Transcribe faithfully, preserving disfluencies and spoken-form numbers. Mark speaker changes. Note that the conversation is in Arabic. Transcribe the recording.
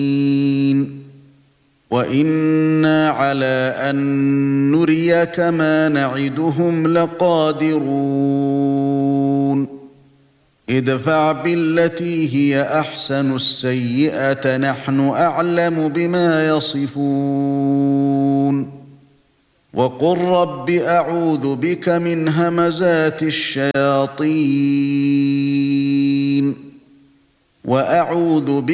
Speaker 1: وَإِنَّا عَلَى أَن نُّرِيَكَ مَا نَعِدُهُمْ لَقَادِرُونَ ادْفَعْ بِالَّتِي هِيَ أَحْسَنُ السَّيِّئَةَ نَحْنُ أَعْلَمُ بِمَا يَصِفُونَ وَقُل رَّبِّ أَعُوذُ بِكَ مِنْ هَمَزَاتِ الشَّيَاطِينِ وَأَعُوذُ بِكَ